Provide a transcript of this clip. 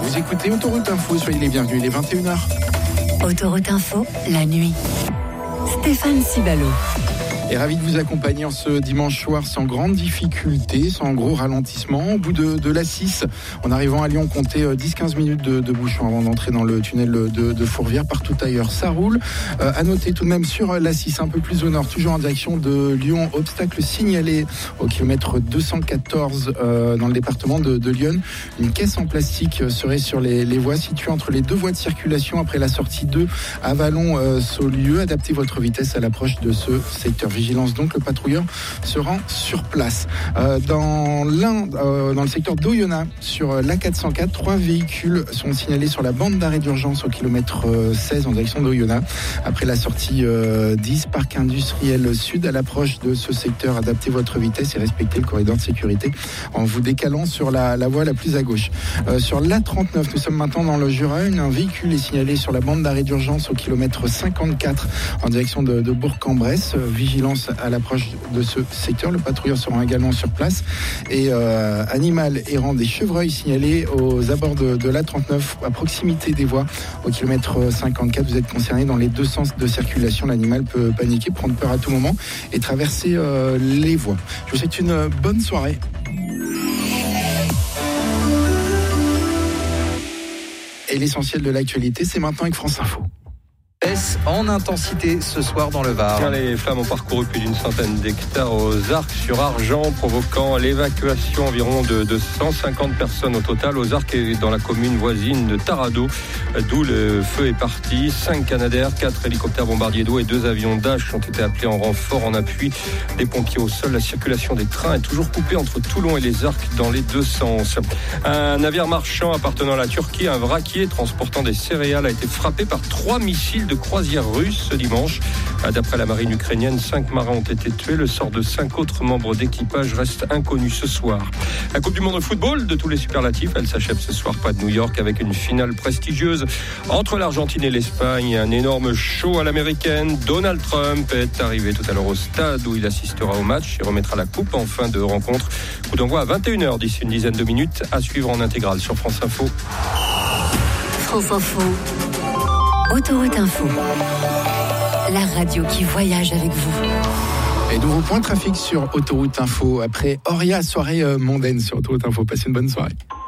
Vous écoutez Autoroute Info, soyez les bienvenus, il est 21h. Autoroute Info, la nuit. Stéphane Cibalo. Et ravi de vous accompagner en ce dimanche soir sans grande difficulté, sans gros ralentissement. Au bout de l'A6, en arrivant à Lyon, comptez 10-15 minutes de bouchon avant d'entrer dans le tunnel de Fourvière. Partout ailleurs, ça roule. À noter tout de même sur l'A6, un peu plus au nord, toujours en direction de Lyon, obstacle signalé au kilomètre 214 dans le département de Lyon. Une caisse en plastique serait sur les voies situées entre les deux voies de circulation après la sortie 2 à Vallon-Saulieu. Adaptez votre vitesse à l'approche de ce secteur. Vigilance donc, le patrouilleur se rend sur place. Dans le secteur d'Oyonnax, sur l'A404, 3 véhicules sont signalés sur la bande d'arrêt d'urgence au kilomètre 16 en direction d'Oyonnax. Après la sortie 10, parc industriel sud, à l'approche de ce secteur, adaptez votre vitesse et respectez le corridor de sécurité en vous décalant sur la voie la plus à gauche. Sur l'A39, nous sommes maintenant dans le Jura. Un véhicule est signalé sur la bande d'arrêt d'urgence au kilomètre 54 en direction de Bourg-en-Bresse. Vigilance à l'approche de ce secteur. Le patrouilleur se rend également sur place. Et animal errant, des chevreuils signalés aux abords de l'A39 à proximité des voies au kilomètre 54. Vous êtes concerné dans les deux sens de circulation. L'animal peut paniquer, prendre peur à tout moment et traverser les voies. Je vous souhaite une bonne soirée. Et l'essentiel de l'actualité, c'est maintenant avec France Info. En intensité ce soir dans le Var. Les flammes ont parcouru plus d'une centaine d'hectares aux Arcs sur Argent, provoquant l'évacuation environ de 150 personnes au total aux Arcs et dans la commune voisine de Taradot, d'où le feu est parti. 5 Canadair, 4 hélicoptères bombardiers d'eau et 2 avions Dash ont été appelés en renfort en appui des pompiers au sol. La circulation des trains est toujours coupée entre Toulon et les Arcs dans les deux sens. Un navire marchand appartenant à la Turquie, un vraquier transportant des céréales, a été frappé par 3 missiles de croisière russe ce dimanche. D'après la marine ukrainienne, 5 marins ont été tués. Le sort de 5 autres membres d'équipage reste inconnu ce soir. La Coupe du Monde de football de tous les superlatifs, elle s'achève ce soir près de New York avec une finale prestigieuse entre l'Argentine et l'Espagne. Un énorme show à l'américaine. Donald Trump est arrivé tout à l'heure au stade où il assistera au match et remettra la coupe en fin de rencontre. Coup d'envoi à 21h d'ici une dizaine de minutes, à suivre en intégrale sur France Info. France Info. Autoroute Info, la radio qui voyage avec vous. Et nouveau point de trafic sur Autoroute Info après Oria, soirée mondaine sur Autoroute Info. Passez une bonne soirée.